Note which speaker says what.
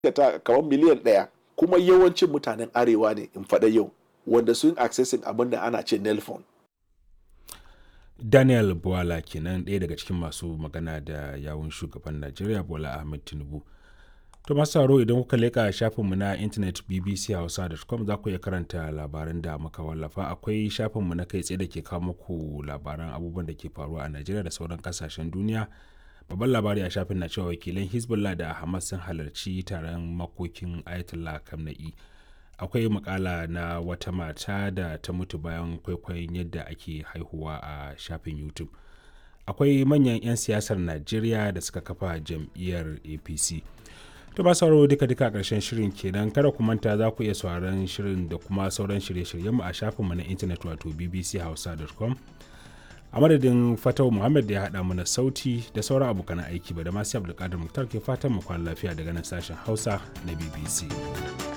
Speaker 1: ta kamar miliyan ɗaya, kuma yawancin mutanen arewa ne in faɗa yau wanda sun accessing abin da ana ce nelfon.
Speaker 2: Daniel Bwala kenan ɗaya daga cikin masu magana da yawun shugaban Najeriya Bola Ahmed Tinubu. To masu sauraro idan kuka leƙa shafinmu na intanet bbchausa.com za ku iya karanta labaran da muka wallafa. Akwai shafinmu na kai tsaye da ke kawo muku labaran abubuwan da ke faruwa a Najeriya da sauran kasashen duniya. Babban labari a shafin na cewa wakilan Hezbollah da Hamas sun halarci taron makokin Ayatollah Khamenei. Akwai makala na wata mata da ta mutu bayan kwaikwayon yadda ake haihuwa a shafin YouTube. Akwai manyan 'yan siyasar Najeriya da suka kafa jam'iyyar APC. To ba sauraro duka a ƙarshen shirin kenan, kada ku manta za ku iya sauraron shirin da kuma sauran shirye-shiryenmu a shafinmu na intanet wato bbchausa.com. A madadin Fatau Muhammad da ya haɗa mana sauti da sauran abokan aiki ba da masu Abdulkadir Muktar ke fatan mu kwana lafiya daga nan sashen Hausa na BBC.